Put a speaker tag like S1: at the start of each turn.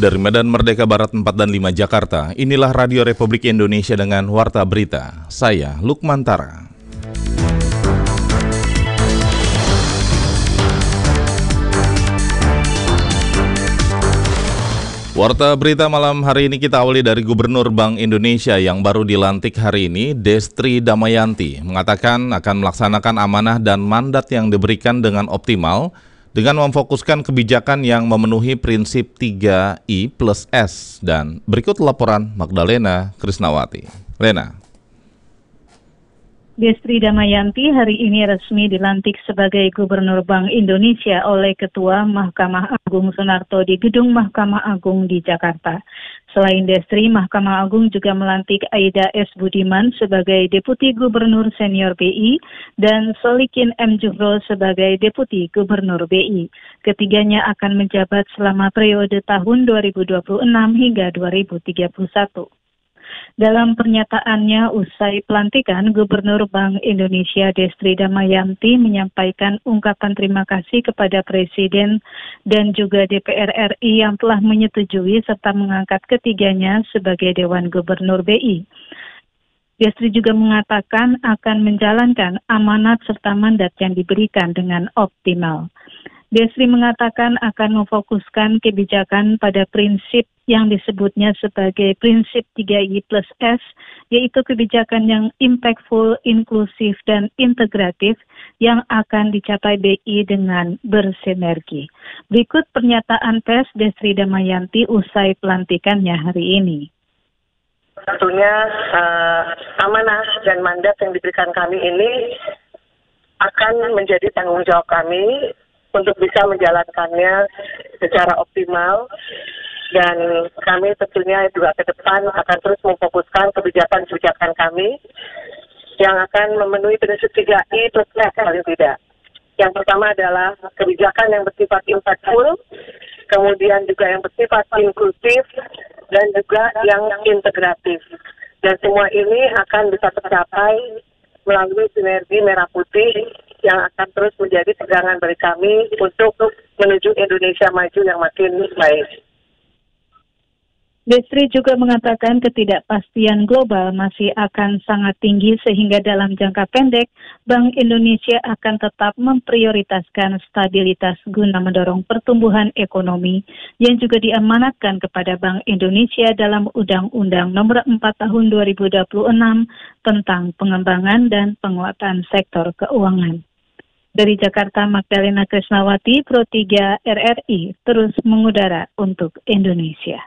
S1: Dari Medan Merdeka Barat 4 dan 5 Jakarta, inilah Radio Republik Indonesia dengan Warta Berita. Saya Lukman Tara. Warta Berita malam hari ini kita awali dari Gubernur Bank Indonesia yang baru dilantik hari ini, Destri Damayanti, mengatakan akan melaksanakan amanah dan mandat yang diberikan dengan optimal, dengan memfokuskan kebijakan yang memenuhi prinsip 3I+S. Dan berikut laporan Magdalena Krisnawati. Lena.
S2: Destri Damayanti hari ini resmi dilantik sebagai Gubernur Bank Indonesia oleh Ketua Mahkamah Agung Sunarto di Gedung Mahkamah Agung di Jakarta. Selain Destri, Mahkamah Agung juga melantik Aida S. Budiman sebagai Deputi Gubernur Senior BI dan Solikin M. Juhro sebagai Deputi Gubernur BI. Ketiganya akan menjabat selama periode tahun 2026 hingga 2031. Dalam pernyataannya usai pelantikan, Gubernur Bank Indonesia Destri Damayanti menyampaikan ungkapan terima kasih kepada Presiden dan juga DPR RI yang telah menyetujui serta mengangkat ketiganya sebagai Dewan Gubernur BI. Destri juga mengatakan akan menjalankan amanat serta mandat yang diberikan dengan optimal. Destri mengatakan akan memfokuskan kebijakan pada prinsip yang disebutnya sebagai prinsip 3I+S, yaitu kebijakan yang impactful, inklusif, dan integratif yang akan dicapai BI dengan bersinergi. Berikut pernyataan pers Destri Damayanti usai pelantikannya hari ini.
S3: Tentunya amanah dan mandat yang diberikan kami ini akan menjadi tanggung jawab kami untuk bisa menjalankannya secara optimal, dan kami tentunya juga ke depan akan terus memfokuskan kebijakan-kebijakan kami yang akan memenuhi prinsip 3I+S paling tidak. Yang pertama adalah kebijakan yang bersifat impactful, kemudian juga yang bersifat inklusif, dan juga yang integratif. Dan semua ini akan bisa tercapai melalui sinergi merah putih yang akan terus menjadi pegangan bagi kami untuk menuju Indonesia maju yang makin baik.
S2: Destri juga mengatakan ketidakpastian global masih akan sangat tinggi sehingga dalam jangka pendek Bank Indonesia akan tetap memprioritaskan stabilitas guna mendorong pertumbuhan ekonomi yang juga diamanatkan kepada Bank Indonesia dalam Undang-Undang Nomor 4 Tahun 2026 tentang pengembangan dan penguatan sektor keuangan. Dari Jakarta, Magdalena Krisnawati, Pro 3 RRI, terus mengudara untuk Indonesia.